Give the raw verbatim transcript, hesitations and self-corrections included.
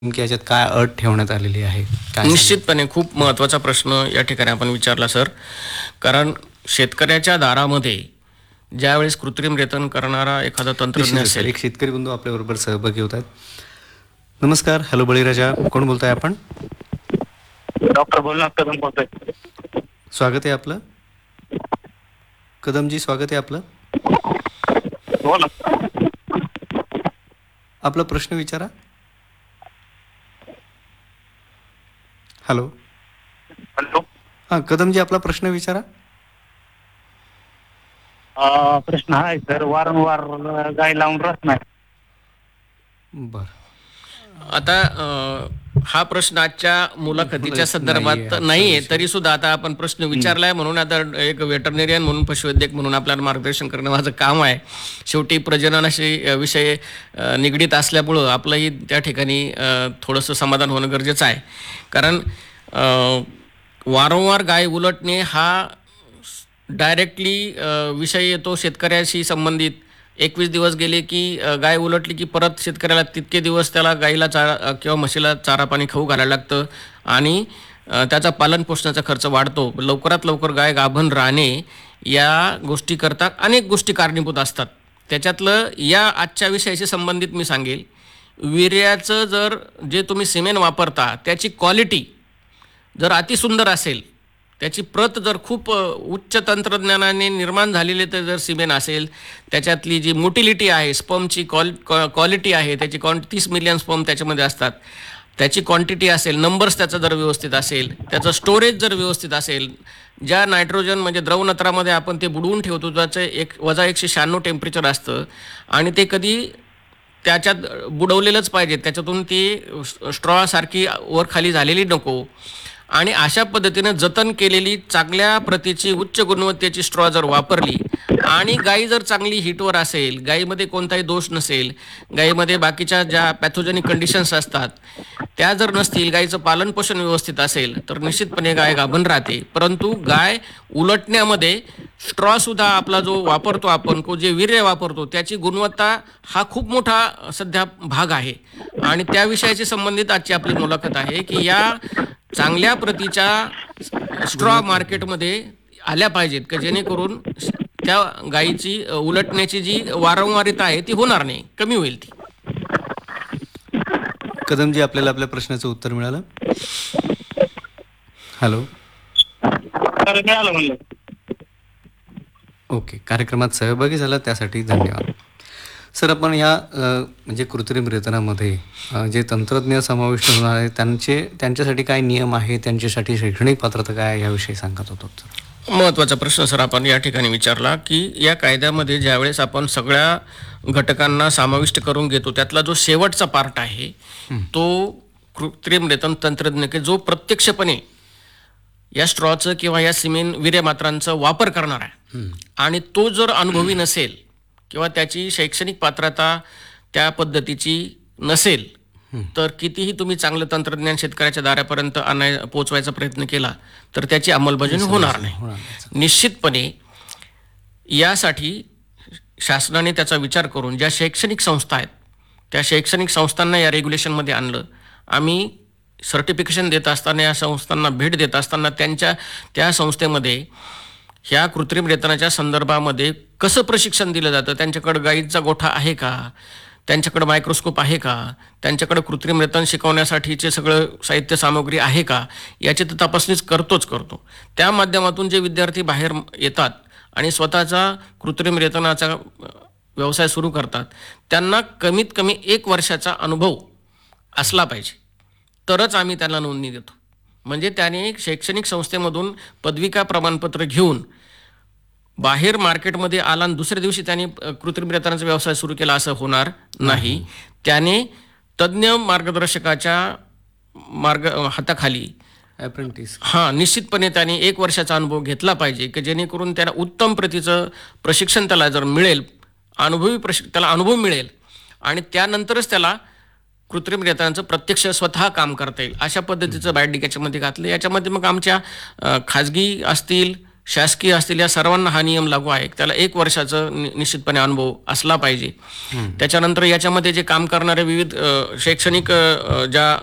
नेमकी याच्यात काय अट ठेवण्यात आलेली आहे? काय निश्चितपणे खूप महत्त्वाचा प्रश्न या ठिकाणी आपण विचारला सर. कारण शेतकऱ्याच्या दारामध्ये ज्यावेळेस कृत्रिम रेतन करणारा एखादा तंत्रज्ञ निश्चितच सर, असेल. एक शेतकरी बंधू आपल्याबरोबर सहभागी होत आहेत. नमस्कार. हॅलो बळीराजा, कोण बोलताय आपण? डॉक्टर बोलणार कदम बोलतोय. स्वागत आहे आपलं. कदमजी, स्वागत आहे आपलं. हो ना. आपला प्रश्न विचारा. हॅलो. हॅलो. हां कदमजी, आपला प्रश्न विचारा. अं, प्रश्न हा आहे सर, वारंवार गाय लावून राहत नाही. बरं. आता अ, हा प्रश्न आजच्या मुलाखतीच्या संदर्भात नाहीये, नाहीये, आजचा तरी सुद्धा आता आपण प्रश्न विचारलाय म्हणून आता एक वेटरनेरियन म्हणून, पशुवैद्यक म्हणून आपल्याला मार्गदर्शन करणं माझं काम आहे. शेवटी प्रजननाशी अ, विषय अ, निगडीत असल्यामुळं आपलंही त्या ठिकाणी अ, थोडंसं समाधान होणं गरजेचं आहे. कारण अ, वारंवार गाय उलटणे हा डायरेक्टली विषय येतो शेतकऱ्याशी संबंधित. एकवीस दिवस गेले की अ, गाय उलटली की परत शेतकऱ्याला तितके दिवस त्याला गाईला चारा अ, किंवा म्हशीला चारा पाणी खाऊ घालायला लागतं आणि अ, त्याचा पालनपोषणाचा खर्च वाढतो. लवकरात लवकर गाय गाभण राहणे या गोष्टीकरता अनेक गोष्टी कारणीभूत असतात. त्याच्यातलं या आजच्या विषयाशी संबंधित मी सांगेल, वीर्याचं जर जे तुम्ही सिमेंट वापरता त्याची क्वालिटी जर अतिसुंदर असेल, त्याची प्रत जर खूप अ, उच्च तंत्रज्ञानाने निर्माण झालेले तर जर सिमेंट असेल, त्याच्यातली जी मोटिलिटी आहे, स्पर्मची क्वाल क्वालिटी आहे, त्याची क्वांट तीस मिलियन स्पर्म त्याच्यामध्ये असतात, त्याची क्वांटिटी असेल, नंबर्स त्याचा जर व्यवस्थित असेल, त्याचं स्टोरेज जर व्यवस्थित असेल, ज्या नायट्रोजन म्हणजे द्रवनत्रामध्ये आपण ते बुडवून ठेवतो त्याचं एक वजा एकशे शहाण्णव टेम्परेचर असतं आणि ते कधी त्याच्यात बुडवलेलंच पाहिजे, त्याच्यातून ती स्ट्रॉसारखी वर खाली झालेली नको. आणि अशा पद्धतीनं जतन केलेली चांगल्या प्रतीची उच्च गुणवत्तेची स्ट्रॉ जर वापरली आणि गाई जर चांगली हिटवर असेल, गाईमध्ये कोणताही दोष नसेल, गाईमध्ये बाकीच्या ज्या पॅथोजेनिक कंडिशन्स असतात त्या जर नसतील, गाईचं पालनपोषण व्यवस्थित असेल, तर निश्चितपणे गाय गाभण राहते. परंतु गाय उलटण्यामध्ये स्ट्रॉसुद्धा आपला जो वापरतो आपण, को जे वीर्य वापरतो त्याची गुणवत्ता हा खूप मोठा सध्या भाग आहे. आणि त्या विषयाशी संबंधित आजची आपली मुलाखत आहे की या चांगल्या प्रतीच्या स्ट्रॉ मार्केटमध्ये आल्या पाहिजेत की जेणेकरून त्या गायीची अ, उलटण्याची जी वारंवारिता आहे ती होणार नाही, कमी होईल ती. कदमजी, आपल्याला आपल्या प्रश्नाचं उत्तर मिळालं. हॅलो. सर मिळालं म्हणलं. ओके, कार्यक्रमात सहभागी झाला त्यासाठी धन्यवाद. सर, आपण या अ, म्हणजे कृत्रिम रेतनामध्ये अ, जे तंत्रज्ञ समाविष्ट होणार आहे त्यांचे त्यांच्यासाठी काय नियम आहे, त्यांच्यासाठी शैक्षणिक पात्रता काय आहे, याविषयी सांगत होतो. महत्त्वाचा प्रश्न सर आपण या ठिकाणी विचारला की या कायद्यामध्ये ज्यावेळेस आपण सगळ्या घटकांना समाविष्ट करून घेतो, त्यातला जो शेवटचा पार्ट आहे तो कृत्रिम रेतन तंत्रज्ञ की जो प्रत्यक्षपणे या स्ट्रॉचं किंवा या सिमेंट वीर्यमात्रांचा वापर करणार आहे आणि तो जर अनुभवी नसेल किंवा त्याची शैक्षणिक पात्रता त्या पद्धतीची नसेल, तर कितीही तुम्ही चांगलं तंत्रज्ञान शेतकऱ्याच्या दारापर्यंत आणाय पोचवायचा प्रयत्न केला तर त्याची अंमलबजावणी होणार नाही. निश्चितपणे यासाठी शासनाने त्याचा विचार करून ज्या शैक्षणिक संस्था आहेत त्या शैक्षणिक संस्थांना या रेग्युलेशनमध्ये आणलं. आम्ही सर्टिफिकेशन देत असताना, या संस्थांना भेट देत असताना त्यांच्या त्या संस्थेमध्ये ह्या कृत्रिम रेतनाच्या संदर्भामध्ये कसं प्रशिक्षण दिलं जातं, त्यांच्याकडं गाईचा गोठा आहे का, त्यांच्याकडं मायक्रोस्कोप आहे का, त्यांच्याकडं कृत्रिम रेतन शिकवण्यासाठीचे सगळं साहित्य सामग्री आहे का, याची तर तपासणीच करतोच करतो. त्या माध्यमातून जे विद्यार्थी बाहेर येतात आणि स्वतःचा कृत्रिम रेतनाचा व्यवसाय सुरू करतात, त्यांना कमीत कमी एक वर्षाचा अनुभव असला पाहिजे, तरच आम्ही त्यांना नोंदणी देतो. म्हणजे त्याने शैक्षणिक संस्थेमधून पदविका प्रमाणपत्र घेऊन बाहेर मार्केटमध्ये आला आणि दुसऱ्या दिवशी त्याने कृत्रिम रेतनाचा व्यवसाय सुरू केला असं होणार नाही. त्याने तज्ज्ञ मार्गदर्शकाच्या मार्ग हाताखाली अप्रेंटिस हां निश्चितपणे त्याने एक वर्षाचा अनुभव घेतला पाहिजे की जेणेकरून त्याला उत्तम प्रतीचं प्रशिक्षण त्याला जर मिळेल, अनुभवी प्रशिक त्याला अनुभव मिळेल आणि त्यानंतरच त्याला कृत्रिम रेतनाचं प्रत्यक्ष स्वतः काम करता येईल, अशा पद्धतीचं बायोडिक याच्यामध्ये घातलं. याच्यामध्ये मग आमच्या अ, खाजगी असतील, शासकीय असतील या सर्वांना हा नियम लागू आहे. त्याला एक वर्षाचं नि- निश्चितपणे अनुभव असला पाहिजे. त्याच्यानंतर याच्यामध्ये जे काम करणारे विविध अ, शैक्षणिक अ, ज्या